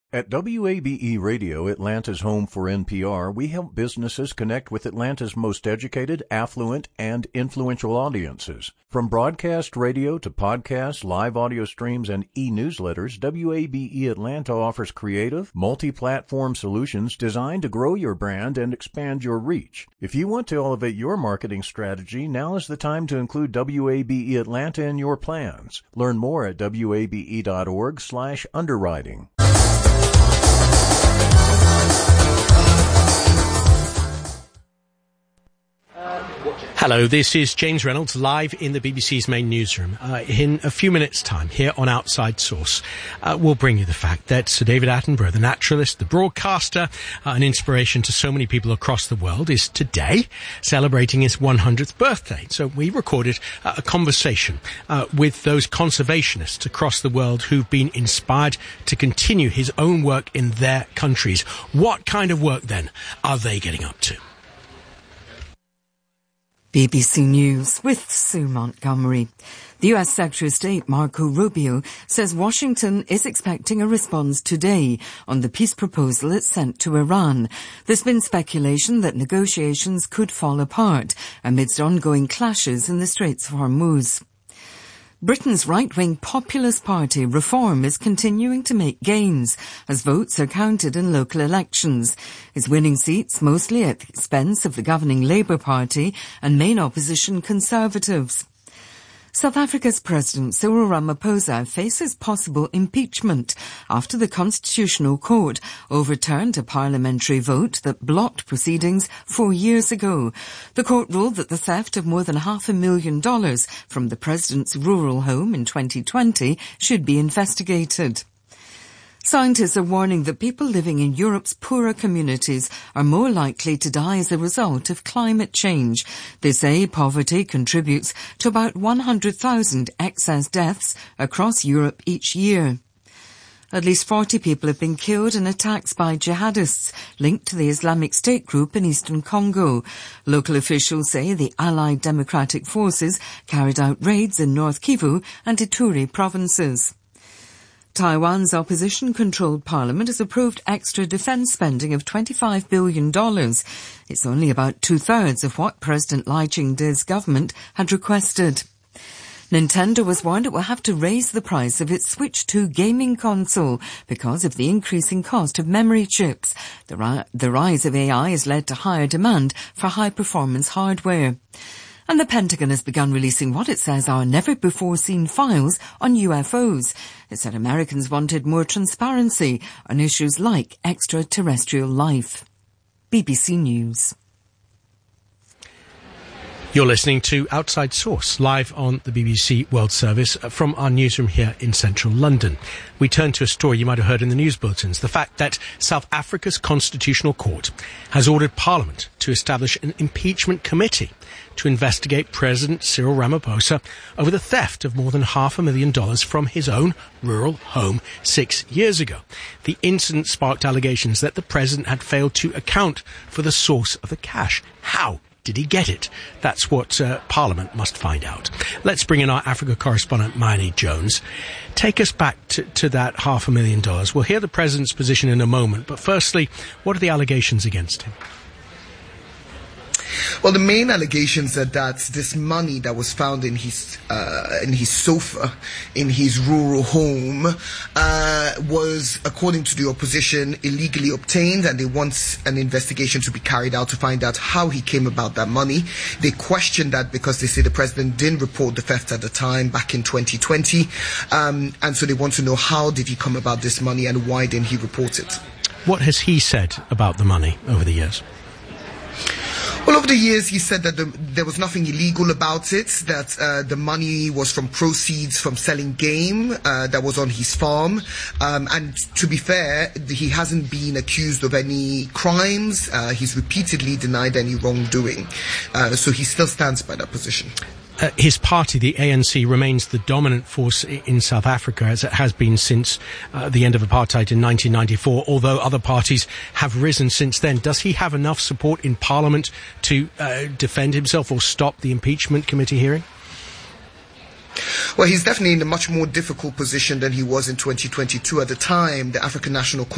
At WABE Radio, Atlanta's home for NPR, we help businesses connect with Atlanta's most educated, affluent, and influential audiences. From broadcast radio to podcasts, live audio streams, and e-newsletters, WABE Atlanta offers creative, multi-platform solutions designed to grow your brand and expand your reach. If you want to elevate your marketing strategy, now is the time to include WABE Atlanta in your plans. Learn more at wabe.org/underwriting. Hello, this is James Reynolds live in the BBC's main newsroom. In a few minutes' time, here on Outside Source, we'll bring you the fact that Sir David Attenborough, the naturalist, the broadcaster, an inspiration to so many people across the world, is today celebrating his 100th birthday. So we recorded a conversation with those conservationists across the world who've been inspired to continue his own work in their countries. What kind of work, then, are they getting up to? BBC News with Sue Montgomery. The US Secretary of State Marco Rubio says Washington is expecting a response today on the peace proposal it sent to Iran. There's been speculation that negotiations could fall apart amidst ongoing clashes in the Straits of Hormuz. Britain's right-wing Populist Party Reform is continuing to make gains as votes are counted in local elections. It's winning seats mostly at the expense of the governing Labour Party and main opposition Conservatives. South Africa's President Cyril Ramaphosa faces possible impeachment after the Constitutional Court overturned a parliamentary vote that blocked proceedings 4 years ago. The court ruled that the theft of more than $500,000 from the president's rural home in 2020 should be investigated. Scientists are warning that people living in Europe's poorer communities are more likely to die as a result of climate change. They say poverty contributes to about 100,000 excess deaths across Europe each year. At least 40 people have been killed in attacks by jihadists linked to the Islamic State group in eastern Congo. Local officials say the Allied Democratic Forces carried out raids in North Kivu and Ituri provinces. Taiwan's opposition-controlled parliament has approved extra defence spending of $25 billion. It's only about two-thirds of what President Lai Ching-te's government had requested. Nintendo was warned it will have to raise the price of its Switch 2 gaming console because of the increasing cost of memory chips. The rise of AI has led to higher demand for high-performance hardware. And the Pentagon has begun releasing what it says are never-before-seen files on UFOs. It said Americans wanted more transparency on issues like extraterrestrial life. BBC News. You're listening to Outside Source, live on the BBC World Service from our newsroom here in central London. We turn to a story you might have heard in the news bulletins, the fact that South Africa's Constitutional Court has ordered Parliament to establish an impeachment committee to investigate President Cyril Ramaphosa over the theft of more than $500,000 from his own rural home 6 years ago. The incident sparked allegations that the president had failed to account for the source of the cash. How did he get it? That's what Parliament must find out. Let's bring in our Africa correspondent, Mayeni Jones. Take us back to that $500,000. We'll hear the president's position in a moment, but firstly, what are the allegations against him? Well, the main allegations are that this money that was found in his sofa in his rural home was, according to the opposition, illegally obtained, and they want an investigation to be carried out to find out how he came about that money. They question that because they say the president didn't report the theft at the time back in 2020, and so they want to know how did he come about this money and why didn't he report it. What has he said about the money over the years? Well, over the years, he said that there was nothing illegal about it, that the money was from proceeds from selling game that was on his farm. And to be fair, he hasn't been accused of any crimes. He's repeatedly denied any wrongdoing. So he still stands by that position. His party, the ANC, remains the dominant force in South Africa, as it has been since the end of apartheid in 1994, although other parties have risen since then. Does he have enough support in Parliament to defend himself or stop the impeachment committee hearing? Well, he's definitely in a much more difficult position than he was in 2022. At the time, the African National